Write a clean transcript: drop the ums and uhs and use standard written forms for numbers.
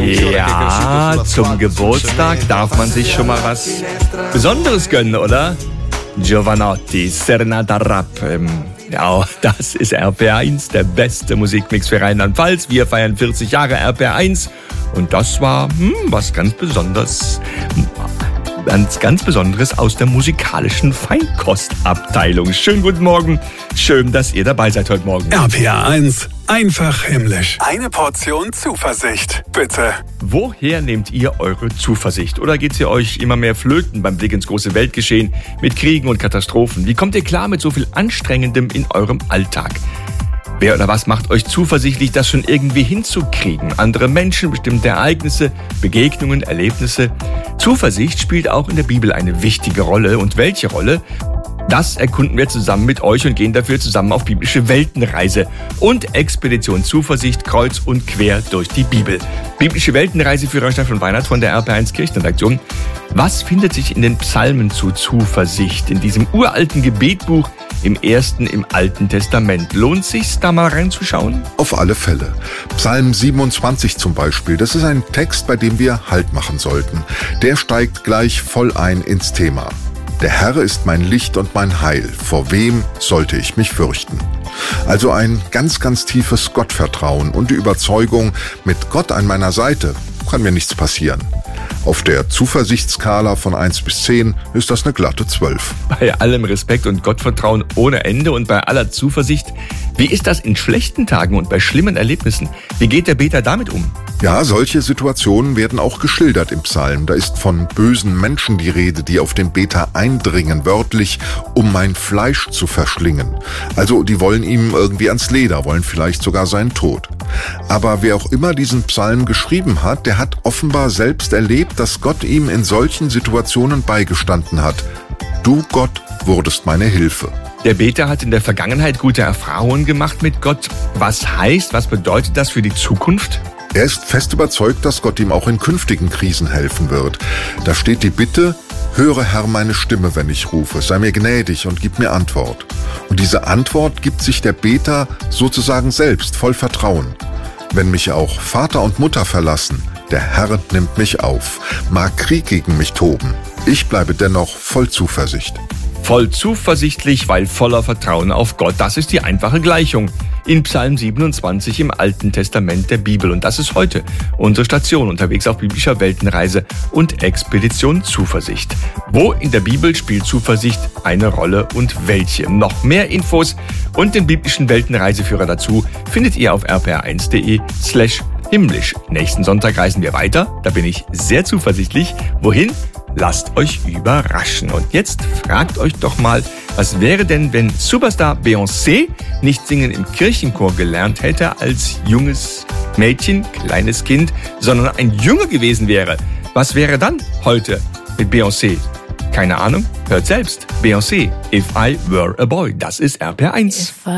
Ja, zum Geburtstag darf man sich schon mal was Besonderes gönnen, oder? Jovanotti, Serenata Rap. Ja, das ist RPR1, der beste Musikmix für Rheinland-Pfalz. Wir feiern 40 Jahre RPR1 und das war was ganz Besonderes. Ganz Besonderes aus der musikalischen Feinkostabteilung. Schönen guten Morgen, schön, dass ihr dabei seid heute Morgen. RPR1, einfach himmlisch. Eine Portion Zuversicht, bitte. Woher nehmt ihr eure Zuversicht? Oder geht sie euch immer mehr flöten beim Blick ins große Weltgeschehen mit Kriegen und Katastrophen? Wie kommt ihr klar mit so viel Anstrengendem in eurem Alltag? Wer oder was macht euch zuversichtlich, das schon irgendwie hinzukriegen? Andere Menschen, bestimmte Ereignisse, Begegnungen, Erlebnisse. Zuversicht spielt auch in der Bibel eine wichtige Rolle. Und welche Rolle? Das erkunden wir zusammen mit euch und gehen dafür zusammen auf biblische Weltenreise und Expedition Zuversicht kreuz und quer durch die Bibel. Biblische Weltenreise für Stefan Weinert von der RPR1 Kirchenredaktion. Was findet sich in den Psalmen zu Zuversicht? In diesem uralten Gebetbuch im Alten Testament. Lohnt sich's, da mal reinzuschauen? Auf alle Fälle. Psalm 27 zum Beispiel, das ist ein Text, bei dem wir Halt machen sollten. Der steigt gleich voll ein ins Thema. Der Herr ist mein Licht und mein Heil. Vor wem sollte ich mich fürchten? Also ein ganz tiefes Gottvertrauen und die Überzeugung, mit Gott an meiner Seite kann mir nichts passieren. Auf der Zuversichtsskala von 1 bis 10 ist das eine glatte 12. Bei allem Respekt und Gottvertrauen ohne Ende und bei aller Zuversicht, wie ist das in schlechten Tagen und bei schlimmen Erlebnissen? Wie geht der Beter damit um? Ja, solche Situationen werden auch geschildert im Psalm. Da ist von bösen Menschen die Rede, die auf den Beter eindringen, wörtlich, um mein Fleisch zu verschlingen. Also die wollen ihm irgendwie ans Leder, wollen vielleicht sogar seinen Tod. Aber wer auch immer diesen Psalm geschrieben hat, der hat offenbar selbst erlebt, dass Gott ihm in solchen Situationen beigestanden hat. Du, Gott, wurdest meine Hilfe. Der Beter hat in der Vergangenheit gute Erfahrungen gemacht mit Gott. Was bedeutet das für die Zukunft? Er ist fest überzeugt, dass Gott ihm auch in künftigen Krisen helfen wird. Da steht die Bitte: Höre, Herr, meine Stimme, wenn ich rufe. Sei mir gnädig und gib mir Antwort. Und diese Antwort gibt sich der Beter sozusagen selbst, voll Vertrauen. Wenn mich auch Vater und Mutter verlassen, der Herr nimmt mich auf. Mag Krieg gegen mich toben, ich bleibe dennoch voll Zuversicht. Voll zuversichtlich, weil voller Vertrauen auf Gott. Das ist die einfache Gleichung in Psalm 27 im Alten Testament der Bibel. Und das ist heute unsere Station unterwegs auf biblischer Weltenreise und Expedition Zuversicht. Wo in der Bibel spielt Zuversicht eine Rolle und welche? Noch mehr Infos und den biblischen Weltenreiseführer dazu findet ihr auf rpr1.de/himmlisch. Nächsten Sonntag reisen wir weiter. Da bin ich sehr zuversichtlich. Wohin? Lasst euch überraschen. Und jetzt fragt euch doch mal, was wäre denn, wenn Superstar Beyoncé nicht singen im Kirchenchor gelernt hätte als junges Mädchen, kleines Kind, sondern ein Junge gewesen wäre? Was wäre dann heute mit Beyoncé? Keine Ahnung, hört selbst. Beyoncé, If I Were a Boy. Das ist RPR1.